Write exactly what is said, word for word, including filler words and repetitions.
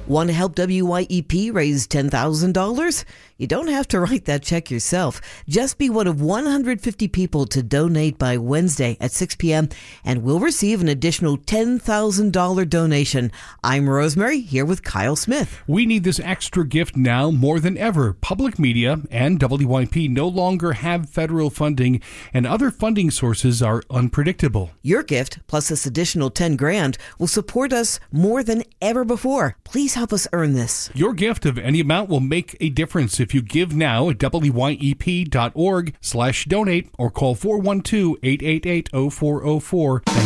Want to help W Y E P raise ten thousand dollars? You don't have to write that check yourself. Just be one of one hundred fifty people to donate by Wednesday at six p.m. and we'll receive an additional ten thousand dollars donation. I'm Rosemary, here with Kyle Smith. We need this extra gift now more than ever. Public media and W Y P no longer have federal funding, and other funding sources are unpredictable. Your gift, plus this additional ten grand, will support us more than ever before. Please help us earn this. Your gift of any amount will make a difference if you give now at W Y E P dot org slash donate or call four one two, eight eight eight, oh four oh four.